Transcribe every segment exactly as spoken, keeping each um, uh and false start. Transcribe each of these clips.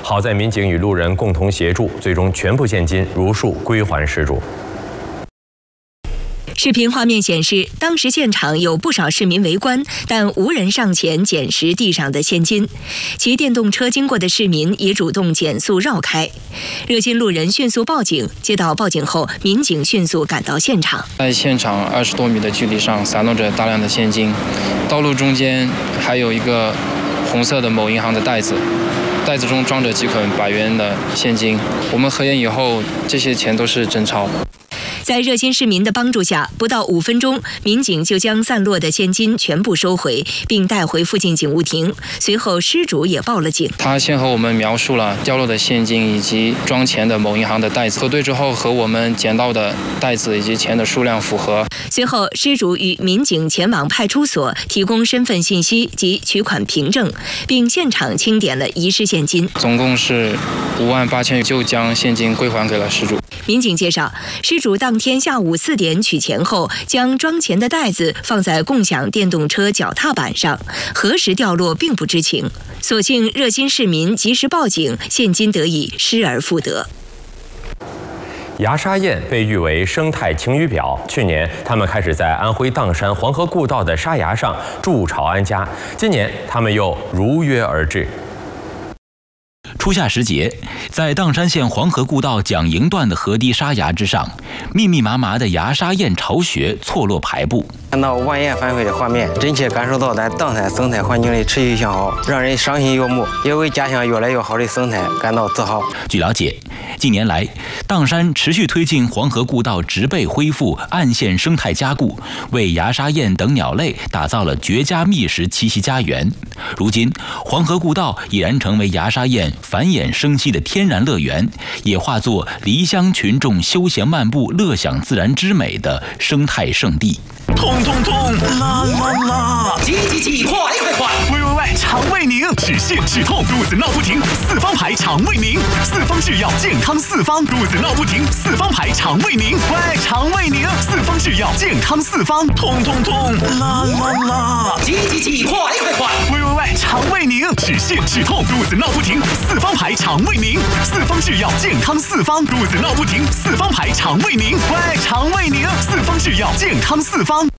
好在民警与路人共同协助，最终全部现金如数归还失主。 视频画面显示，当时现场有不少市民围观，但无人上前捡拾地上的现金。骑电动车经过的市民也主动减速绕开。热心路人迅速报警，接到报警后，民警迅速赶到现场。 在现场二十多米的距离上散落着大量的现金，道路中间还有一个红色的某银行的袋子。 袋子中装着几捆百元的现金，我们核验以后，这些钱都是真钞。 在热心市民的帮助下，不到五分钟，民警就将散落的现金全部收回，并带回附近警务亭。随后，失主也报了警。 他先和我们描述了掉落的现金以及装钱的某银行的袋子，核对之后和我们捡到的袋子以及钱的数量符合。 随后，失主与民警前往派出所提供身份信息及取款凭证，并现场清点了遗失现金， 总共是五万八千元，就将现金归还给了失主。 民警介绍，失主当天下午四点取钱后，将装钱的袋子放在共享电动车脚踏板上，何时掉落并不知情。所幸热心市民及时报警，现金得以失而复得。 牙沙燕被誉为生态晴雨表。去年，他们开始在安徽砀山黄河故道的沙崖上筑巢安家。今年，他们又如约而至。 初夏时节，在砀山县黄河故道蒋营段的河堤沙崖之上，密密麻麻的牙沙燕巢穴错落排布。 看到万雁翻飞的画面，真切感受到咱砀山生态环境的持续向好，让人赏心悦目，也为家乡越来越好的生态感到自豪。 据了解，近年来，砀山持续推进黄河故道植被恢复、岸线生态加固，为牙沙燕等鸟类打造了绝佳觅食栖息家园。如今，黄河故道已然成为牙沙燕繁衍生息的天然乐园，也化作离乡群众休闲漫步、乐享自然之美的生态圣地。 痛痛痛，啦啦啦！急急急，快快快！喂喂喂，肠胃宁，止泻止痛，肚子闹不停，四方牌肠胃宁，四方制药健康四方，肚子闹不停，四方牌肠胃宁，喂，肠胃宁，四方制药健康四方，痛痛痛，啦啦啦！急急急，快快快！喂喂喂，肠胃宁，止泻止痛，肚子闹不停，四方牌肠胃宁，四方制药健康四方，肚子闹不停，四方牌肠胃宁，喂，肠胃宁，四方制药健康四方。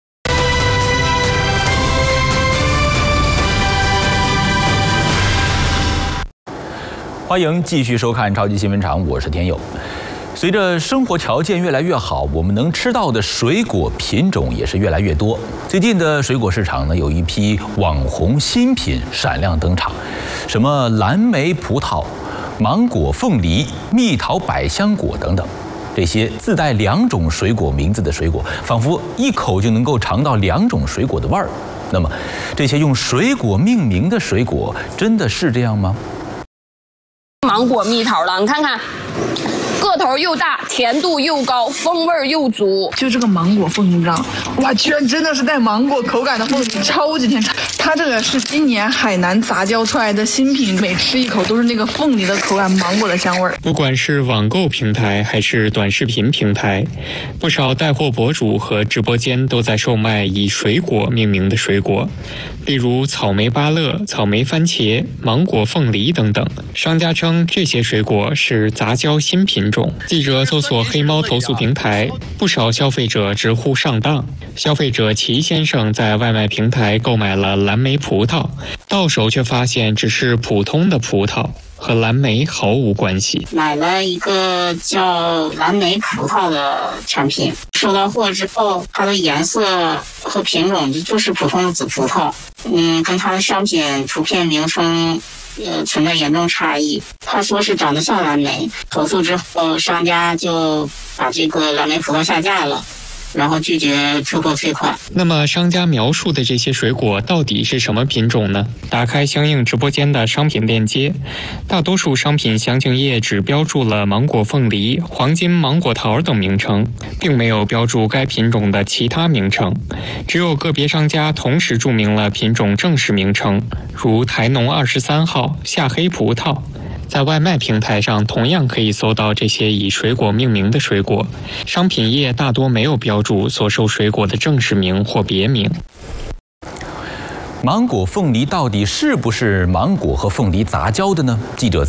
欢迎继续收看超级新闻场，我是天佑。随着生活条件越来越好，我们能吃到的水果品种也是越来越多。最近的水果市场呢，有一批网红新品闪亮登场，什么蓝莓葡萄、芒果凤梨、蜜桃百香果等等。这些自带两种水果名字的水果，仿佛一口就能够尝到两种水果的味儿。那么，这些用水果命名的水果，真的是这样吗？ 芒果蜜桃了，你看看，个头又大，甜度又高，风味又足。 就这个芒果凤梨酱，哇，居然真的是带芒果口感的凤梨，超级甜。它这个是今年海南杂交出来的新品，每吃一口都是那个凤梨的口感，芒果的香味儿。 不管是网购平台还是短视频平台，不少带货博主和直播间都在售卖以水果命名的水果，例如草莓芭乐、草莓番茄、芒果凤梨等等。商家称这些水果是杂交新品种。记者搜索黑猫投诉平台，不少消费者直呼上当。消费者齐先生在外卖平台购买了蓝莓葡萄，到手却发现只是普通的葡萄，和蓝莓毫无关系。 买了一个叫蓝莓葡萄的产品，收到货之后，它的颜色和品种就是普通的紫葡萄，嗯，跟它的商品图片名称呃存在严重差异。他说是长得像蓝莓，投诉之后，商家就把这个蓝莓葡萄下架了。然后拒绝出货退款。 那么商家描述的这些水果到底是什么品种呢？打开相应直播间的商品链接，大多数商品详情页只标注了芒果凤梨、黄金芒果桃等名称，并没有标注该品种的其他名称。只有个别商家同时注明了品种正式名称，如台农二十三号、夏黑葡萄。在外卖平台上同样可以搜到这些以水果命名的水果，商品页大多没有标注所售水果的正式名或别名。 芒果凤梨到底是不是芒果和凤梨杂交的呢？记者